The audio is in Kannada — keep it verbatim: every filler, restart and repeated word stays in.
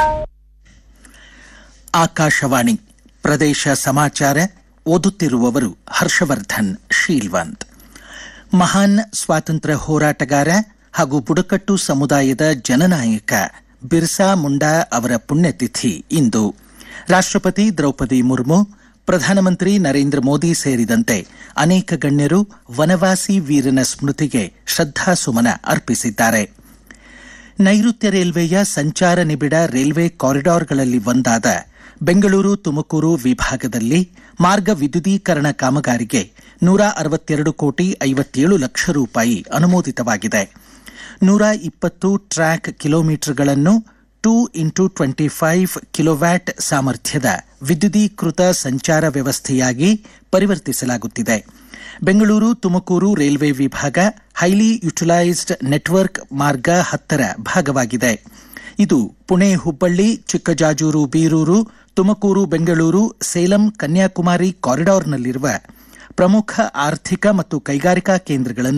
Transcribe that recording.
ಆಕಾಶವಾಣಿ ಪ್ರದೇಶ ಸಮಾಚಾರ ಓದುತ್ತಿರುವವರು ಹರ್ಷವರ್ಧನ್ ಶೀಲ್ವಂತ್. ಮಹಾನ್ ಸ್ವಾತಂತ್ರ್ಯ ಹೋರಾಟಗಾರ ಹಾಗೂ ಬುಡಕಟ್ಟು ಸಮುದಾಯದ ಜನನಾಯಕ ಬಿರ್ಸಾ ಮುಂಡಾ ಅವರ ಪುಣ್ಯತಿಥಿ ಇಂದು. ರಾಷ್ಟ್ರಪತಿ ದ್ರೌಪದಿ ಮುರ್ಮು, ಪ್ರಧಾನಮಂತ್ರಿ ನರೇಂದ್ರ ಮೋದಿ ಸೇರಿದಂತೆ ಅನೇಕ ಗಣ್ಯರು ವನವಾಸಿ ವೀರನ ಸ್ಮೃತಿಗೆ ಶ್ರದ್ಧಾಸುಮನ ಅರ್ಪಿಸಿದ್ದಾರೆ. ನೈಋತ್ಯ ರೈಲ್ವೆಯ ಸಂಚಾರ ನಿಬಿಡ ರೈಲ್ವೆ ಕಾರಿಡಾರ್ಗಳಲ್ಲಿ ಒಂದಾದ ಬೆಂಗಳೂರು ತುಮಕೂರು ವಿಭಾಗದಲ್ಲಿ ಮಾರ್ಗ ವಿದ್ಯುದೀಕರಣ ಕಾಮಗಾರಿಗೆ ನೂರ ಅರವತ್ತೆರಡು ಕೋಟಿ ಐವತ್ತೇಳು ಲಕ್ಷ ರೂಪಾಯಿ ಅನುಮೋದಿತವಾಗಿದೆ. ನೂರ ಇಪ್ಪತ್ತು track ಕಿಲೋಮೀಟರ್ಗಳನ್ನು two into twenty five kilowatt ಸಾಮರ್ಥ್ಯದ ವಿದ್ಯುದೀಕೃತ ಸಂಚಾರ ವ್ಯವಸ್ಥೆಯಾಗಿ ಪರಿವರ್ತಿಸಲಾಗುತ್ತಿದೆ. ಬೆಂಗಳೂರು ತುಮಕೂರು ರೈಲ್ವೆ ವಿಭಾಗ ಹೈಲಿ ಯುಟಿಲೈಸ್ಡ್ ನೆಟ್ವರ್ಕ್ ಮಾರ್ಗ ಹತ್ತರ ಭಾಗವಾಗಿದೆ. ಇದು ಪುಣೆ ಹುಬ್ಬಳ್ಳಿ ಚಿಕ್ಕಜಾಜೂರು ಬೀರೂರು ತುಮಕೂರು ಬೆಂಗಳೂರು ಸೇಲಂ ಕನ್ಯಾಕುಮಾರಿ ಕಾರಿಡಾರ್ನಲ್ಲಿರುವ ಪ್ರಮುಖ ಆರ್ಥಿಕ ಮತ್ತು ಕೈಗಾರಿಕಾ ಕೇಂದ್ರಗಳನ್ನು